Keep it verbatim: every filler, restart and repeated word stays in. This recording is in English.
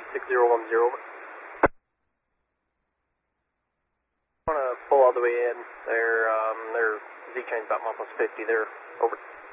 six zero one zero. I want to pull all the way in. Their um, their Z chain's about mile plus fifty. They're over.